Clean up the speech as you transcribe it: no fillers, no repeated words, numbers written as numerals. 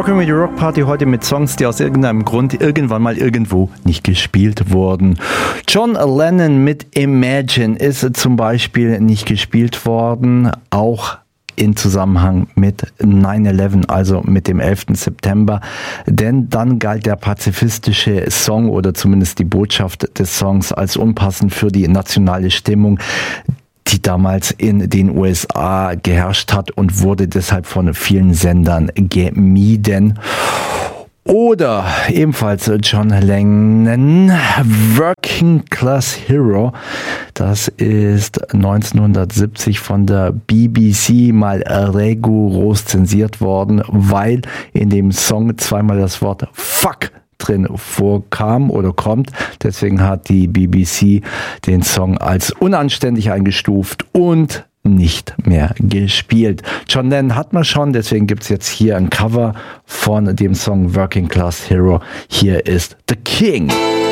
Rock'n'Roll Rock Party heute mit Songs, die aus irgendeinem Grund irgendwann mal irgendwo nicht gespielt wurden. John Lennon mit Imagine ist zum Beispiel nicht gespielt worden, auch in Zusammenhang mit 9/11, also mit dem 11. September. Denn dann galt der pazifistische Song oder zumindest die Botschaft des Songs als unpassend für die nationale Stimmung, die damals in den USA geherrscht hat und wurde deshalb von vielen Sendern gemieden. Oder ebenfalls John Lennon, Working Class Hero. Das ist 1970 von der BBC mal rigoros zensiert worden, weil in dem Song zweimal das Wort Fuck drin vorkam oder kommt. Deswegen hat die BBC den Song als unanständig eingestuft und nicht mehr gespielt. John Lennon hat man schon, deswegen gibt's jetzt hier ein Cover von dem Song Working Class Hero. Hier ist The King.